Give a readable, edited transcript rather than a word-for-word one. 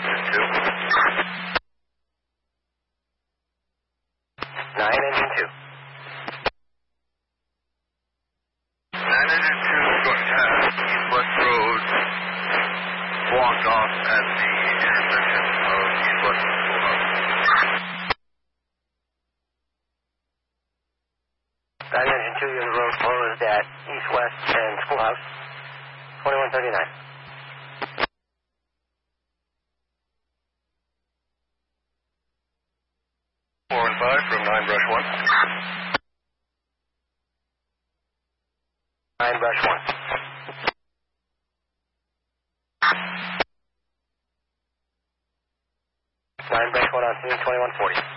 2. 9, engine 2. 9 engine 2 going past East West Road. Blocked off at the intersection of East West and Schoolhouse. 9, engine 2, you're the road closed at East West and Schoolhouse. 2139. 415 from 9 brush 1. 9, brush 1. 9, brush 1 on scene, 2140.